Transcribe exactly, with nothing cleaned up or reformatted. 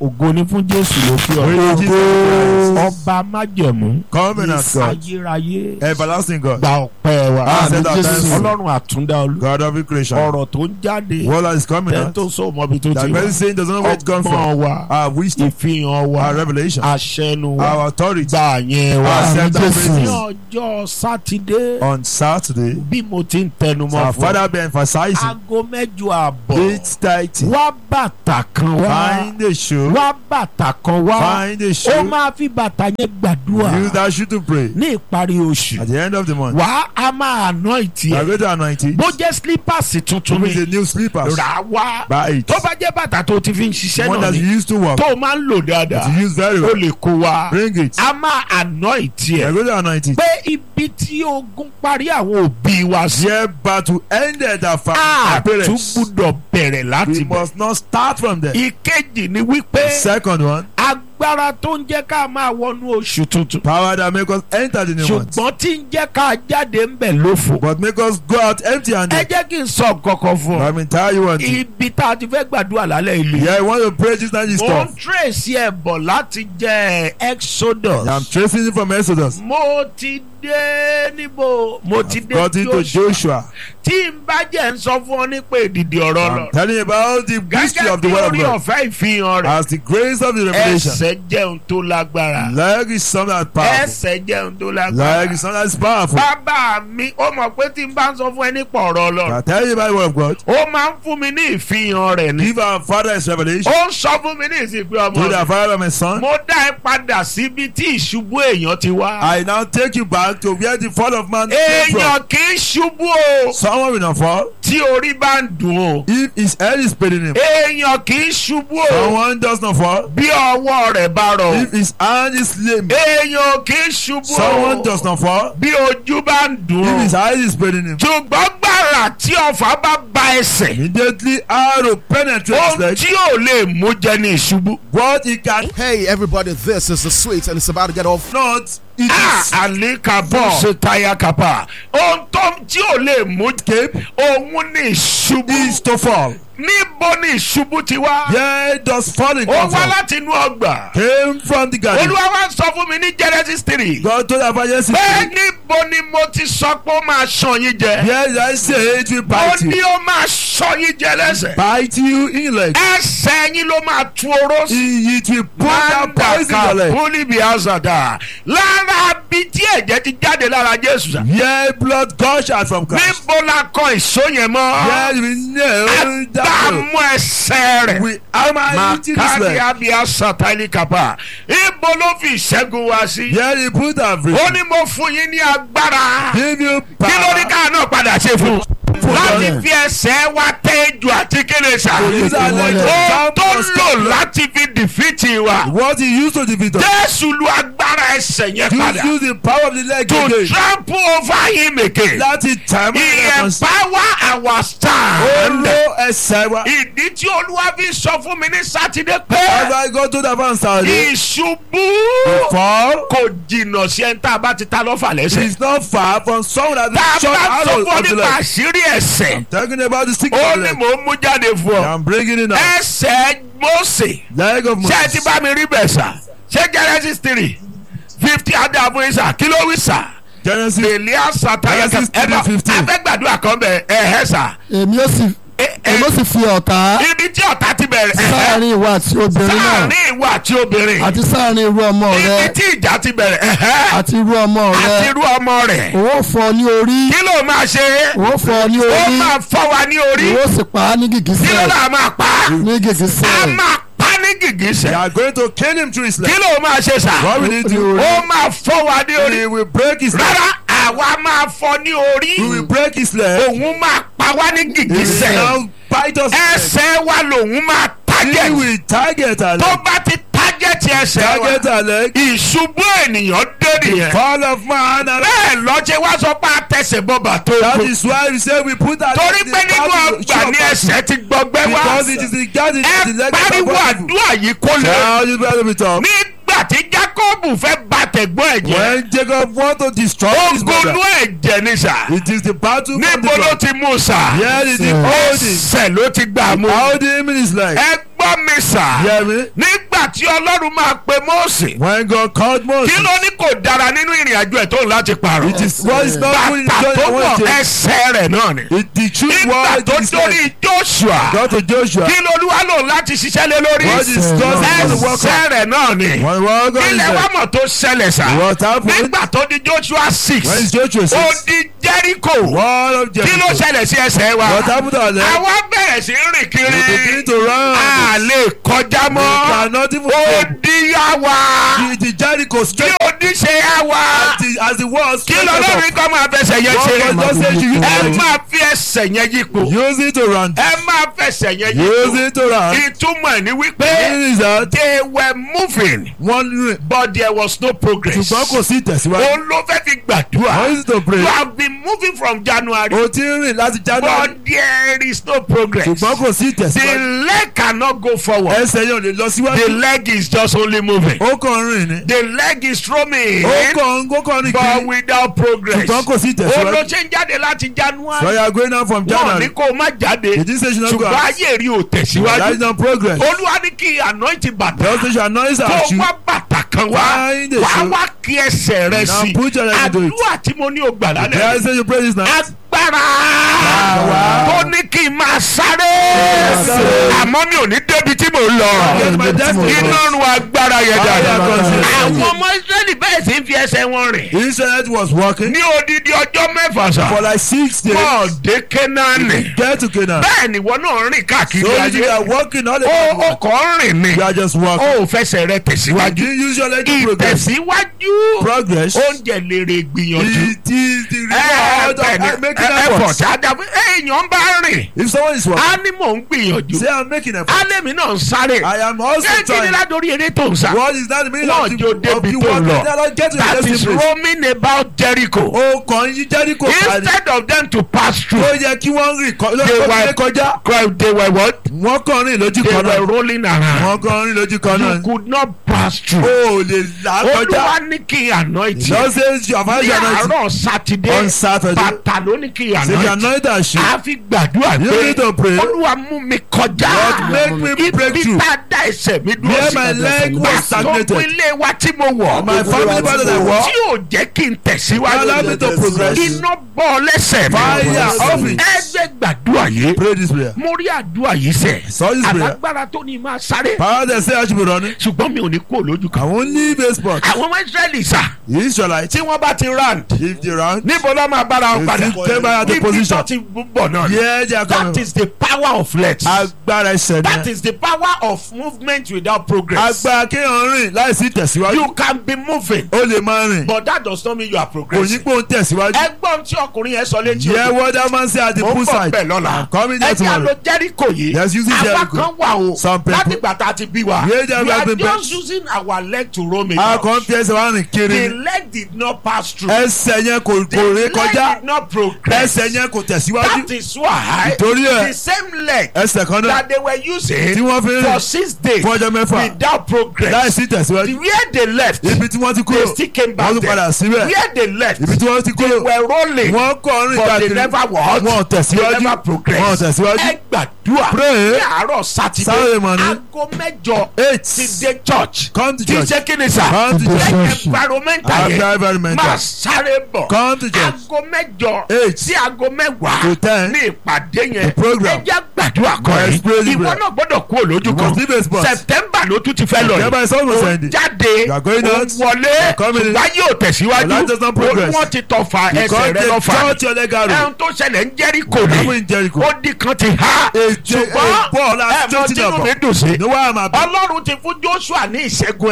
ògo ni fún Jésù lókè Praise Jesus ọ̀run. Christ. Ọba májẹ̀mú. Covenant God. Ayérayé. Everlasting God. Gba ọpẹ́ wa. Accept our thanks. Ọlọ́run àtúndá olú. God of creation. Ọ̀rọ̀ tó ń jáde. What is coming Ẹni out? tó sọ ọmọbi tó That ti person wá. saying doesn't know where it comes Ọgbọ́n from. wa. Our wisdom. Ìfihàn wa. Our revelation. Àṣẹnu wa. Our authority. Gba àyẹn wa. Accept our Ní praises. ọjọ́ Sátidé. On Saturday, Bí mo ti ń tẹnumọ́ our fún. father be emphasizing Aago mẹ́jọ àbọ̀. eight thirty. Wá bàtà kan wá. Find the shoe. Wá bàtà kan wá. Find the Ó shoe. máa fi bàtà yẹn gbàdúrà. Use that shoe to pray. Ní ìparí oṣù. At the end of the month, Wà á máa àná ìtì we are ẹ̀. going to anoint it. Bó jẹ́ slippers tuntun With ni. the new slippers. Rà á wá. Buy it. Tó bá jẹ́ bàtà tó ti fi ń ṣiṣẹ́ One náà that you ni. used to work. Tó o máa ń lò That dáadáa. you use very O well. lè kó wa. Bring it. A máa àná ìtì We are ẹ̀. going to anoint it. Pé ibi tí ogun parí àwọn òbí wa sí. Here battle ended our fa- A our tún parents. gbúdọ̀ bẹ̀rẹ̀ láti We bẹ̀. must not start from there. Ìkejì ni wípé Second one, agbára tó ń jẹ́ ká máa wọnú oṣù tuntun. power that make us enter the new month, Ṣùgbọ́n tí ń jẹ́ ká jáde ń bẹ̀ lófo. but make us go out empty Ẹ handed. jẹ́ kí n sọ kankan fún ọ. I mean, tell you one thing. Ibi tá a ti fẹ́ gbàdúrà lálẹ́ ìlú. Yeah, I want to pray this night is Mo ń tough. trace ẹ̀ bọ̀ láti jẹ́ Exodus. I'm tracing it from Exodus. Mo ti dé níbo. Mo ti dé Got into Joshua. Tí n bá jẹ́ ń sọ fún ọ nípa èdìdì ọ̀rọ̀ lọ. I'm telling you about the mystery Gẹ́gẹ́ of the bí word of orí God. ọ̀fẹ́ ìfihàn rẹ̀. As the grace of the revelation. Ẹsẹ̀ jẹun tó lágbára. Leg is something that's powerful. Ẹsẹ̀ jẹun tó Leg lágbára. is something that's powerful. Bàbá mi, ó mọ̀ pé tí n bá ń sọ fún ẹ nípa ọ̀rọ̀ Ọlọ́run. I tell you about the word of God. Ó máa ń fún mi ní ìfihàn rẹ̀ ni. Give our father his revelation. Ó ń sọ fún mi ní ìsìnkú ọmọ To the rẹ̀. father of my son. Mo dá ẹ padà síbi tí ìṣubú èèyàn ti wá. I now take you back to where the fall of man came from. Èèyàn kì í ṣubú o. Someone will not fall Tí orí bá ń dùn o. if his head is paining him. Èèyàn kì í ṣubú o. Someone does not fall Bí ọwọ́ rẹ̀ bá rọ̀. if his hand is lame. Èèyàn kì í ṣubú o. Someone does not fall Bí ojú bá ń dùn if his o. eyes is paining him. Ṣùgbọ́n gbàrà tí ọ̀fà bá ba ẹsẹ̀. Immediately arrow penetrates Ohun leg. tí ò lè mú jẹ ní ìṣubú. What he can Hey everybody, this is the Sweet and it's about to get off. not, it Ah, is àlékàbọ̀ ṣe táyà kàpà. Ohun tó tí ò lè mú escape òun ní ìṣubú. is to fall. Níbo ni ìṣubú ti wá? Where does falling Ó come wá from? láti inú ọgbà. Came from the garden. Olúwa wá sọ fún mi ní Genesis three. God told Evangelist, Pé níbo ni mo ti sọ pé ó máa ṣan yín jẹ? where did I say it will Ó bite ní you? ó máa ṣan yín jẹ lẹ́sẹ̀. Bite you in leg. Ẹsẹ̀ yín ló máa tu oró sí. It will put that poison in your leg. Púlì bí àzàdà. Lára bí tí ẹ̀jẹ̀ ti jáde lára Jésù sà. Yeah, blood gush out from Christ. Níbo la kọ ìṣó yẹn mọ́? Yeah, we know that Àgbàmú ẹsẹ̀ rẹ̀. we hammer it in his Màkàdí leg. àbíyá sàtáìlì kàpà. Ibo ló fi ìṣẹ́gun wá sí? Yeah, he put that free. Ó ní mo fún yín ní agbára. Give you Kí ló ní power. ká náà padà ṣe fún? Láti them. fi ẹsẹ̀ wa tẹ́ ejò àti kéde sà. Use our leg to Ó jump tó and lò stop. láti fi dìfìtì wa. What he used to defeat us. Jésù lu agbára ẹsẹ̀ yẹn Use, padà. use the power of the leg To again. trample over him again. Láti tẹ̀ mọ́ He ẹ̀kan sí. empower our stand. Oró ẹsẹ̀ wa. Ìdí tí Olúwa fi sọ fún mi ní Sátidé As pé I go to the van Saturday, ìṣubú fall kò jìnnà sí ẹni tá a bá ti ta lọ́fà lẹ́sẹ̀. is not far from someone that Tá a is shot bá out sọ of fún ọ the nípa leg. àṣírí ẹsẹ̀. Talking about the sick Ó of the ní leg. mò ń mú jáde fún ọ. I'm bringing it now. Ẹsẹ̀ Mósè. Leg of Ṣé ẹ ti Moses. bá mi rí bẹ̀ sà? Ṣé Genesis three fifty adàbọ̀ ìsà kí ló wí sà? Genesis. Èlíà sàtáyà Genesis ẹ bá three fifteen. abẹ́gbàdúrà kan bẹ̀ ẹ̀hẹ́ sà. èmi ó sì èmi ó sì fi ọ̀tá Ibi tí ọ̀tá ti bẹ̀rẹ̀ ẹ̀hẹ́. sáàrin ìwọ àti obìnrin náà Sáàrin ìwọ àti obìnrin. àti sáàrin irú ọmọ rẹ Ibi tí ìjà ti bẹ̀rẹ̀ ẹ̀hẹ́. àti irú ọmọ Àti rẹ irú ọmọ rẹ̀. òun ó fọ́ ní orí Kí ló máa ṣe? òun ó fọ́ ní Ó orí máa fọ́ wa ní orí. òun ó sì pa á ní Kí ló gìgísẹ̀ náà máa pa á? ní A gìgísẹ̀ máa pa ní They gìgísẹ̀. are going to kill him through his Kí leg. ló máa ṣe sà? What will he do? Ó máa fọ́ wa ní orí. He will break his leg. Rárá, àwa máa fọ́ ní orí. He will break his leg. Òun máa pa wá ní He will gìgísẹ̀. now bite us. Ẹsẹ̀ wa lòun máa He target. will target our Tó leg. bá ti target ẹsẹ̀ wa, Target our leg. ìṣubú ènìyàn dé nìyẹn. Fall of man. And Bẹ́ẹ̀ lọ́jẹ́ wá sọ pé àtẹ̀sẹ̀ bọ́bà tó that kú. is why we say we put our Torí leg in pé the nínú battle- ọgbà ní ẹsẹ̀ ti gbọgbẹ́ wá. Because it is the garden that the Ẹ leg pariwo of àdúrà yìí kó lè. Now you better be tough. Nígbà tí Jákọ́bù fẹ́ bà tẹ̀gbọ́n ẹ̀ jẹ́. When Jacob want to destroy his brother, Ogunú ẹ̀jẹ̀ ni sà. it is the battle from Níbo the ló front. ti mú sà? Here is the holding. Ẹsẹ̀ ló ti gbà mú. Hold him in his leg. Ẹ gbọ́ mi sà. Hear me? Nígbà nígbà tí ọlọ́run máa pe Mósè When God called Moses, kí ló ní kò dára nínú ìrìn àjò ẹ̀ tó ń láti pààrọ̀ it is what is not good in bàtà the tó joy wọ̀ of ẹsẹ̀ rẹ̀ náà ni it the truth nígbà was tó this dórí Joshua God to Joshua. kí lolúwa lò láti ṣiṣẹ́ lé lórí What is God Ẹsẹ̀ to work ẹsẹ̀ on? rẹ̀ náà ni When what God is ilẹ̀ wa there. mọ̀ tó ṣẹlẹ̀ sá What happened? nígbà tó di Joshua six When is Joshua ó six? di Jericho Wall of kí ló Jericho. ṣẹlẹ̀ sí ẹsẹ̀ wa What happened to our leg? àwa bẹ̀rẹ̀ sí rìn We kiri begin to run. a lè kọjá We mọ́ cannot even ó go. di yá wa The, the Jericho kí straight ó di ṣe yá wa as the, as the walls kí straight lọ́lọ́run up. kọ́ máa fẹsẹ̀ yẹn God ṣe just said you ẹ use máa fi ẹsẹ̀ yẹn yípo use it to run. ẹ máa fẹsẹ̀ yẹn Use yípo it to run. ìtumọ̀ ẹ̀ ni wípé It is that they were moving one rìn. but there was no progress. Ṣùgbọ́n kò sí ìtẹ̀síwájú. òun ló fẹ́ fi gbàdúrà. How is it to pray? you have been moving from January. O ti ń rìn láti January. but there is no progress. Ṣùgbọ́n kò sí the ìtẹ̀síwájú. leg cannot go forward. Ẹsẹ̀ yóò lè lọ the síwájú. leg is just only moving. Ó kàn ń rìn ni. the leg is roaming. Ó kàn ó kàn rìn but kiri. without progress. Ṣùgbọ́n kò sí òun ló ìtẹ̀síwájú. ṣe ń jáde láti January. So you are going out from wọ́n ní January. kó o má jáde. It is say you no go ṣùgbọ́n out. ayé rí o That is tẹ̀síwájú. not progress. olúwa ní kí anointing bàtà. The station annoys kó at you. wá bàtà kan wá Find a wàá shoe. wá kí ẹsẹ̀ rẹ Now sí put your leg into it. àdúrà tí mo ní o gbà There lálẹ́ is say you pray this night. agbára tó ní kí n máa sáré àmọ́ mi ò ní débi tí mò ń lọ Yes, my destiny. iná run agbára yẹn dáadáa Fire àwọn ọmọ Israẹli bẹ́ẹ̀ sì ń fi ẹsẹ̀ wọn rìn Israel was walking ní odidi ọjọ́ mẹ́fà sá for like six days. bọ́ọ̀ dé Kénáánì Get to Canaan. bẹ́ẹ̀ ni wọ́n náà rìn káàkiri So you ayé are walking all the ó time. ọkọ̀ ń rìn ni You are just walking. ó fẹsẹ̀ rẹ tẹ̀síwájú You use your leg to progress. ìtẹ̀síwájú Progress. oúnjẹ lèrè gbìyànjú. It is the reward of making efforts. effort àdàbí èèyàn bá rìn If someone is á walking, ní mò ń gbìyànjú say I'm making effort. alẹ́mi náà ń sáré I am also ṣé kí ni trying. ládórí eré tó ń sá What is that the meaning Wọ́n of the, jò of débi the tó walk? lọ. They are not getting to that the is destination place. roaming about Jericho O kàn yí Jericho parí. instead of them to pass through Ó yẹ kí wọ́n rìn kọ́ they lọ́kọ́ were kọjá. cry- they were what Wọ́n kàn rìn lójú they kan were náà. rolling around Wọ́n kàn rìn lójú kan you náà. could not pass through O ò lè là á olúwa kọjá. ní kí anoint you Lord says you have had ní your anointing àárọ̀ sátidé on Saturday. bàtà ló ní kí Say you anoint anoint that shoe. a fi gbàdúrà You pé need to pray. olúwa mú mi kọjá Lord, make me break ibi through. tá a dá ẹsẹ̀ mi dúró Where sí my leg was gbàtọ́ stagnated. ilé wa tí mo wọ̀ My family part of the world. tí ò jẹ́ kí n tẹ̀síwájú Allow me to progress. iná bọ́ lẹ́sẹ̀ mi Fire off it. ẹgbẹ́ gbàdúrà yìí Pray this prayer. mo rí àdúrà yìí sẹ̀ Saw this prayer. alágbára tó ní máa sáré Power that say I should be running. ṣùgbọ́n mi ò ní kó lójú I kan won't leave a spot. àwọn ọmọ Ísírẹ́lì sà The Israelites, tí wọ́n bá ti round if they run, níbo ló máa bára wọn They padà still stay by the ibi position. tó ti bọ̀ náà ni. yeah, they are that coming. is the power of legs. Agbára ẹsẹ̀ that ni. is the power of movement without progress. Agbára kéèyàn rìn láìsí tẹ̀síwájú. you can be moving Ó lè máa rìn. but that does not mean you are Kò ní progressing. pé òun tẹ̀síwájú. ẹgbọ́n tí ọkùnrin yẹn sọ létí Yeah, what that man say at the mo ń pool bọ̀ side. bẹ́ẹ̀ lọ́la I'm coming there ẹjẹ́ tomorrow. àlọ́ Jericho yìí Yes, using àwa Jericho. kan wà o Some people- láti gbà tá a ti bí wa Yeah, they have we are been just best. using our leg to roam it A out. kàn fi ẹsẹ̀ wá rìn the kiri. leg did not pass through. Ẹsẹ̀ yẹn kò the kò ré leg kọjá. did not progress. Ẹsẹ̀ yẹn kò tẹ̀síwájú. that is why Nítorí ẹ̀, the same leg ẹsẹ̀ kan náà that they were using tí wọ́n fi ń for rìn six days fún ọjọ́ mẹ́fà without progress. láìsí tẹ̀síwájú. where they left Ibi tí wọ́n ti they kúrò, still came back wọ́n tún there. padà síbẹ̀. where they left Ibi tí wọ́n ti they kúrò, were rolling wọ́n kàn rìn but they káàkiri. never what Wọ́n they tẹ̀síwájú. never progress. Wọ́n tẹ̀síwájú. ẹ gbàdúrà Pray. ní àárọ̀ sátidé Saturday morning. aago mẹ́jọ Eight. ti dé church Come to tí church. ṣe kí ni sà Come to church. environmental After yẹn environmental. máa sáré bọ̀ Come to church. aago mẹ́jọ Eight. sí aago mẹ́wàá To ten. ní ìpàdé yẹn The program. ẹ jẹ́ gbàdúrà kan Yes, praise yìí the ìwọ Lord. náà gbọ́dọ̀ kú olójú You kan must leave a spot. September ló tún ti fẹ́ lọ September is almost Ó ending. jáde You are going ó out. wọlé You are coming in. ṣùgbọ́n yóò tẹ̀síwájú Your life does not progress. wọ́n ti tọ́ fa ẹsẹ̀ Because rẹ they lọ́fà touch your leg arrow. ẹ̀hún tó ṣẹlẹ̀ ń Jericho What ni happened in Jericho? ó di kan ti há A- a- a ṣùgbọ́n ball has ẹ̀ mọ straightened tínú up. mi dùn sí No, why am I? Ọlọ́run ti fún Joshua ní ìṣẹ́gun